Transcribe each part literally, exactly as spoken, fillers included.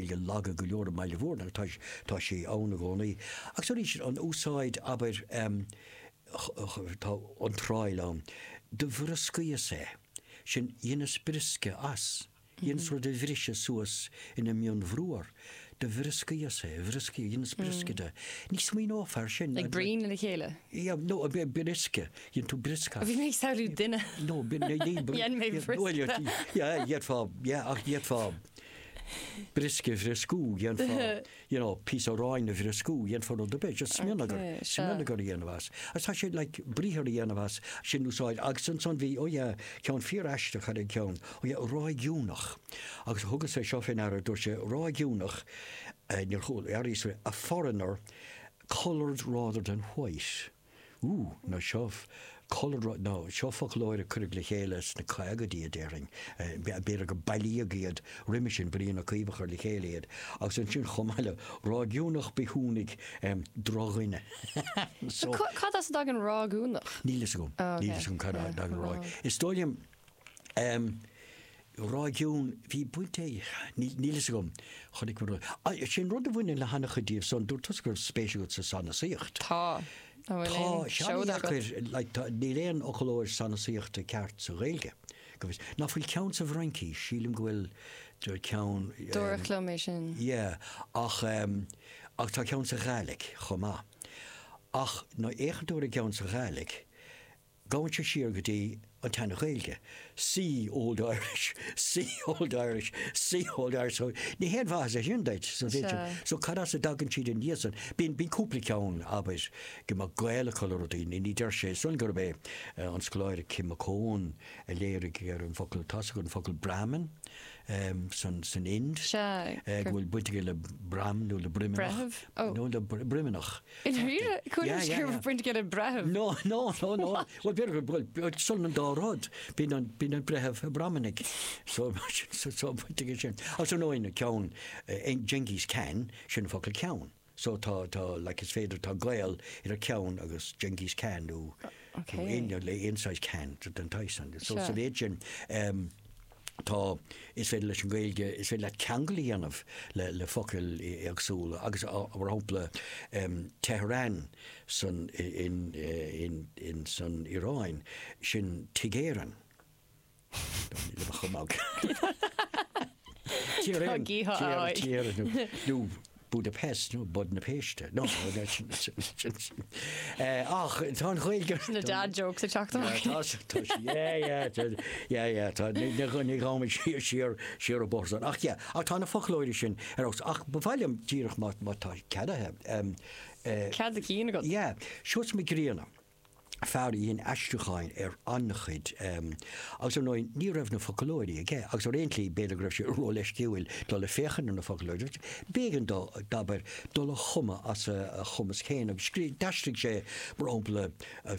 gailge laga go leor meile bhórna tá tá sé anna gcónaí. Ach so ríis an úsáid aber um, tá an tráil an de bhryscaí sé sin dhéanas brisce as. Dhéanas ru de bhrisce suas ina mion bhrúar. De bhriscaí sé, bhriscaí dhéanas brisce de. Nís mí áfar sin. Like brín in the chéile? Ja, no, a brisce. Dhéan tú brisca. A bhí méid saoú duine? No, bin na ní. Dhéan méid brisca? Ja, dhéad fá, ja, ach dhéad fá brisce fri scú, dhéan fá, you know, pís a ráine fri scú, dhéan fá de bit, just sminagar, sminagar dhéanamhas. As tá sé, like, bríhar dhéanamhas, sin úsáid, agus san son bhí, ó ja, ceann fíor eiste chad ceann, ó ja, ráigiúnach. Agus thugus sé seo fin ara, dúir sé ráigiúnach, níor chúl, arís a foreigner, coloured rather than white. Ooh, na seo coloured, no, seo folklóir a chuig le chéiles na caigadí a déring, béar go bailíagéad riimisin bríon a cíbachar le chéilead, agus san sin chomáile rágiúnach behúnig droghine. Cad as dag an rágúnach? Nílas gom, nílas gom cad dag an rág. Is tóilim rágiún hí buinte nílas gom chodig mar sin rud a bhfuin le hana chudíobh son dúir tusgur spéisiút sa sanna síocht. Tá. Tá ní léon ocholóir sanna síochtta ceart sa réilge. Na bhfuil ceann sa bhrancí sílim gohfuil ceann Dúirchluméis sin. Ié, ach ach tá ceann sa ghailg chomá. Ach ná échadúir a ceann sa ghailg, gáin se siar go dtí an tena réilge. See Old Irish, see Old Irish, see Old Irish. So ní héad bhás a hiondait. So cadá sa dagan siad in díasan. Bín bín cúpla ceann abais go mar gaile colorodí ní der sé sun gur bé an scoláir Kim McCone a léirigh ar an focail tasach an focail Brahman san san Ind. Bhfuil buinte le Bram nó le Brimenach. No le Brimenach. In ríre? Cúna scríomh buinte le Braham? No, no, no, no. Well, bhfuil sul an dárad bín an bretheh a Brahmanig. So so buinte sin. As an óin a ceann Genghis Khan sin focail ceann. So tá tá like is féidir tá gael ar a ceann agus Genghis Khan nó éine le insáid Khan den Tyson. So sa bhéid sin tá is féidir leis an gaeilge is féidir le ceangaí anamh le le focail agsúla agus ar hapla Tehran san in in in san Iráin sin Tigéran. Le chomag. Tíar nú Budapest, no, Budapest. No, that's ach, tá chuilge. Na dad jokes a teachta. Yeah, yeah, yeah, yeah. Tá ní ní gáim siar siar siar a borsan. Ach ja, ach tá na folklóir sin ar ach bhailim tíirech má má tá ceadathe. Um Cead a cína go. Yeah, seos mi gríana. Fárí hín eisteáin ar annachid agus ar nóin ní raibh na folklóirí ige, agus ar réontlí beidir raibh sé ró leis ciúil dá le féchan na folklóirí. Bégan dá dabair dá le chuma as a chumas chéin agus scrí deistigh sé mar ómpla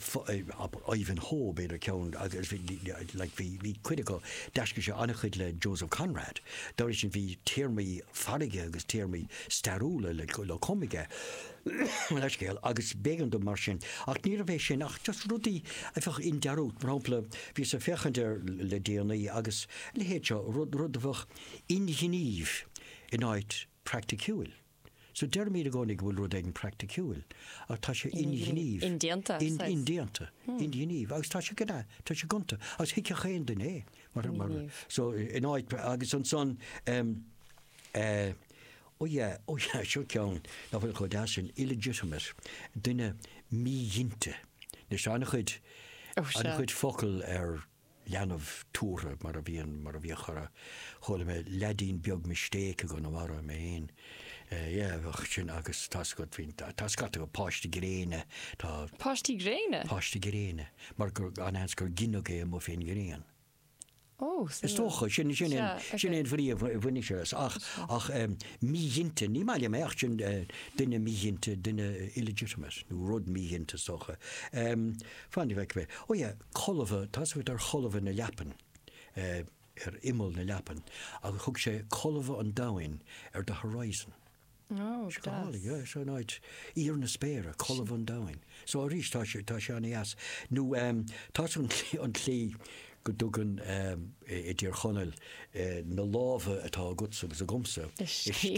Ivanhoe beidir ceann agus like bhí cuide go deistigh sé annachid le Joseph Conrad. Dáir sin bhí tíormaí farige agus tíormaí starúla le comige. Leis céal agus bégan do mar sin ach ní raibh sin ach just rudí einfach in dearút marúpla bhí sa fechanir le déanaí agus le héitseo rud rud a bfach ingníomh in áid practicúil. So deir míad a gcónig bhfuil rud éigen practicúil ach tá sé ingníomh. Indianta. Indianta. Ingníomh agus tá sé gada, tá sé gunta agus hiice chéan den é. So in áid agus an son um, uh, ó ja, ó ja, seo ceann na bhfuil chu dá sin illegitimate duine mídhinte. Nes anna chud anna chud focail ar leanamh túra mar a bhíon mar a bhí chora chola me ledín beag mistéic a go na mar me héin. Yeah, sin agus tascot hín tascat go páistí gréine tá Páistí gréine? Páistí gréine mar gur anhans gur ginnogé mo féin gréan. Oh, is tócha sin sin sin éon bhrí bhuiine seras ach ach mídhinte ní maiile mé sin duine mídhinte duine illegitimate nó rud mídhinte socha. Fanní bheith bheith. Ó ja, cholamh tas bhfuil ar cholamh na leapan ar imol na leapan agus thug sé cholamh an dain ar the horizon. Oh, Scalála, yeah, so náid ír na spéire, cholamh an dain. So a rís tá sé an as. Nú tá an clí go dugan i dtír chonel na lábha atá gutsa agus a gomsa.